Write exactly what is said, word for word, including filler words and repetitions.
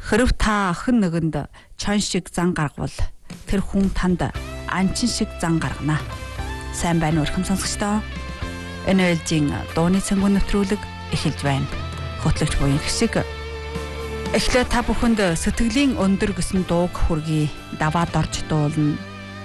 Хэрв та охин нэгэнд чон шиг зан гаргавал тэр хүн танд анчин шиг зан гаргана. Сайн байна уу өрхөм сонсогчдоо? Энэ ээлжийн дууны цэнгүүн нэвтрүүлэг эхэлж байна. Хөтлөгч буян шиг эхлээ та бүхэнд сэтгэлийн өндөр гэсэн дууг хүргэе. Даваад орж дуулна.